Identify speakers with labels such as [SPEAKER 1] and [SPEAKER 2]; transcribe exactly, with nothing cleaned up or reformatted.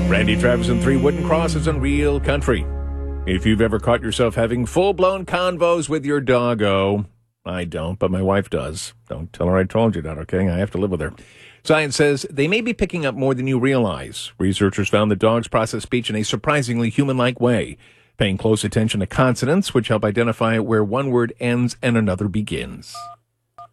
[SPEAKER 1] Randy Travis and Three Wooden Crosses on Real Country. If you've ever caught yourself having full-blown convos with your doggo, I don't, but my wife does. Don't tell her I told you that, okay? I have to live with her. Science says they may be picking up more than you realize. Researchers found that dogs process speech in a surprisingly human-like way, paying close attention to consonants, which help identify where one word ends and another begins.